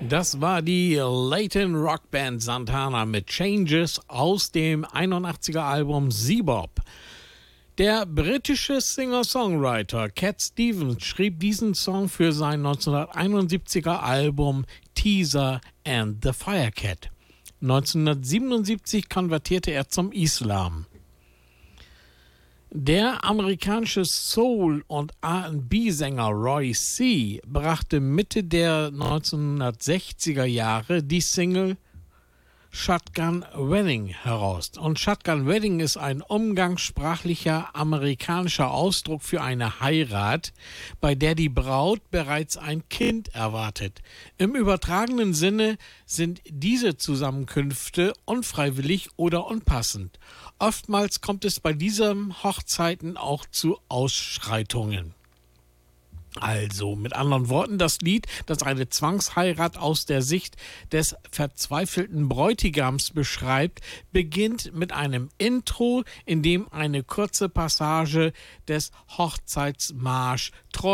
Das war die Latin Rockband Santana mit Changes aus dem 81er Album Zebop. Der britische Singer-Songwriter Cat Stevens schrieb diesen Song für sein 1971er Album Teaser and the Firecat. 1977 konvertierte er zum Islam. Der amerikanische Soul- und R&B-Sänger Roy C. brachte Mitte der 1960er Jahre die Single Shotgun Wedding heraus. Und Shotgun Wedding ist ein umgangssprachlicher amerikanischer Ausdruck für eine Heirat, bei der die Braut bereits ein Kind erwartet. Im übertragenen Sinne sind diese Zusammenkünfte unfreiwillig oder unpassend. Oftmals kommt es bei diesen Hochzeiten auch zu Ausschreitungen. Also, mit anderen Worten, das Lied, das eine Zwangsheirat aus der Sicht des verzweifelten Bräutigams beschreibt, beginnt mit einem Intro, in dem eine kurze Passage des Hochzeitsmarsch